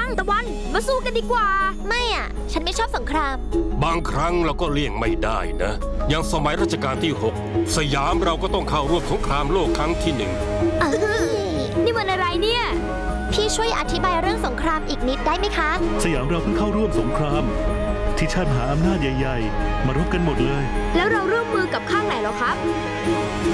ตะวันมาสู้กันดีกว่าไม่อ่ะฉันไม่ชอบสงครามบางครั้งเราก็เลี่ยงไม่ได้นะอย่างสมัยรัชกาลที่ 6สยามเราก็ต้องเข้าร่วมสงครามโลกครั้งที่1 นี่มันอะไรเนี่ยพี่ช่วยอธิบายเรื่องสงครามอีกนิดได้ไหมคะสยามเราเพิ่งเข้าร่วมสงครามที่ชาติมหาอำนาจใหญ่ๆมารบกันหมดเลยแล้วเราร่วมมือกับข้างไหนหรอครับ